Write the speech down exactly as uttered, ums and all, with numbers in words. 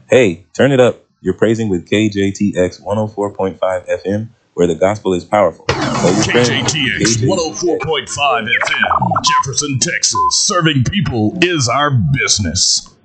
Hey, turn it up. You're praising with K J T X one oh four point five F M, where the gospel is powerful. Tell your friends. K J T X one oh four point five F M, Jefferson, Texas. Serving people is our business.